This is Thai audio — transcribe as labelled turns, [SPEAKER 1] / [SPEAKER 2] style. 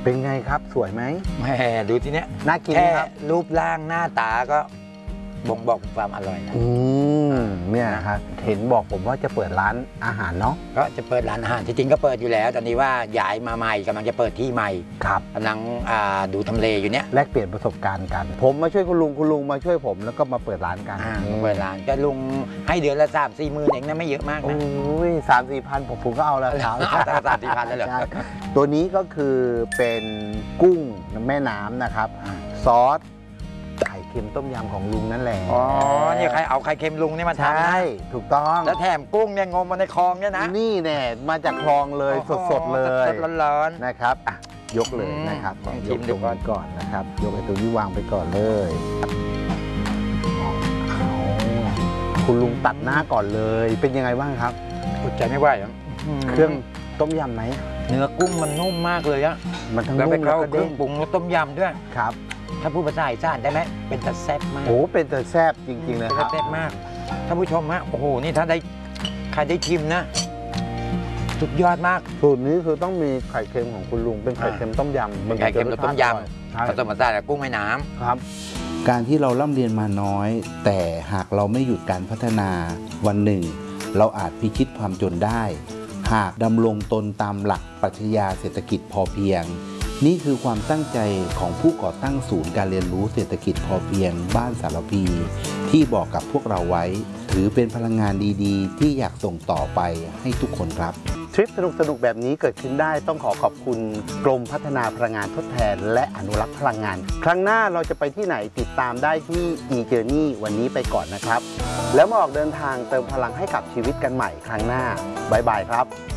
[SPEAKER 1] เป็นไงครับสวยไหม
[SPEAKER 2] แหมดูทีเนี้ย
[SPEAKER 1] น่ากินครับ
[SPEAKER 2] รูปร่างหน้าตาก็บ่งบอกความอร่อยนะ
[SPEAKER 1] เนี่ยครับเห็นบอกผมว่าจะเปิดร้านอาหารเนาะ
[SPEAKER 2] ก็จะเปิดร้านอาหารที่จริงก็เปิดอยู่แล้วตอนนี้ว่าย้ายมาใหม่กำลังจะเปิดที่ใหม่
[SPEAKER 1] ครับ
[SPEAKER 2] กำลังดูทำเลอยู่เนี้ย
[SPEAKER 1] แลกเปลี่ยนประสบการณ์กันผมมาช่วยคุณลุงมาช่วยผมแล้วก็มาเปิดร้านกัน
[SPEAKER 2] เปิดร้านก็ลุงให้เดือนละ3-4 หมื่นเองนะไม่เยอะมากนะ
[SPEAKER 1] โอ้ย3-4 พันผมก็เอาแล้วครับ
[SPEAKER 2] เอาแต่3-4 พันแล้วเหรอ
[SPEAKER 1] ตัวนี้ก็คือเป็นกุ้งแม่น้ำนะครับซอสไข่เค็มต้มยำของลุงนั่นแหละ
[SPEAKER 2] อ๋อนี่ใครเอาไข่เค็มลุงนี่มาทำนะ
[SPEAKER 1] ใช่ถูกต้อง
[SPEAKER 2] แล้วแถมกุ้งเนี่ยงมมาในคลองเนี่ยนะ
[SPEAKER 1] นี่แน่มาจากคลองเลยสดเลย
[SPEAKER 2] สดร้อน
[SPEAKER 1] ๆนะครับยกเลยนะครับ
[SPEAKER 2] ชิมดู
[SPEAKER 1] ก่อนนะครับยกไอ้ตัวนี้วางไปก่อนเลยคุณลุงตัดหน้าก่อนเลยเป็นยังไงบ้างครับ
[SPEAKER 2] อดใจไม่ไหว
[SPEAKER 1] เครื่องต้มยำไหม
[SPEAKER 2] เนื้อกุ้งมันนุ่มมากเลยอะ
[SPEAKER 1] มันทั้งนุ่มแล้วก็
[SPEAKER 2] เครื่องปรุงแล้วต้มยำด้วย
[SPEAKER 1] ครับ
[SPEAKER 2] ถ้าพูดภาษาอีสานได้ไหมเป็นแต่แซ่บมาก
[SPEAKER 1] โอ้เป็นแต่แซ่บจริงๆเลยครับ
[SPEAKER 2] แซ่บมากท่านผู้ชมฮะโอ้โหนี่ถ้าได้ใครได้ชิมนะสุดยอดมาก
[SPEAKER 1] สูตรนี้คือต้องมีไข่เค็มของคุณลุงเป็นไข่เค็มต้มยำ
[SPEAKER 2] เป็นไข่เค็มต้มยำผสมผสานกับกุ้งแม่น้ำ
[SPEAKER 1] ครับ
[SPEAKER 3] การที่เราร่ำเรียนมาน้อยแต่หากเราไม่หยุดการพัฒนาวันหนึ่งเราอาจพิชิตความจนได้หากดำรงตนตามหลักปรัชญาเศรษฐกิจพอเพียงนี่คือความตั้งใจของผู้ก่อตั้งศูนย์การเรียนรู้เศรษฐกิจพอเพียงบ้านสารพีที่บอกกับพวกเราไว้ถือเป็นพลังงานดีๆที่อยากส่งต่อไปให้ทุกคนครับ
[SPEAKER 1] ทริปสนุกแบบนี้เกิดขึ้นได้ต้องขอบคุณกรมพัฒนาพลังงานทดแทนและอนุรักษ์พลังงานครั้งหน้าเราจะไปที่ไหนติดตามได้ที่ eJourney วันนี้ไปก่อนนะครับแล้วมาออกเดินทางเติมพลังให้กับชีวิตกันใหม่ครั้งหน้าบ๊ายบายครับ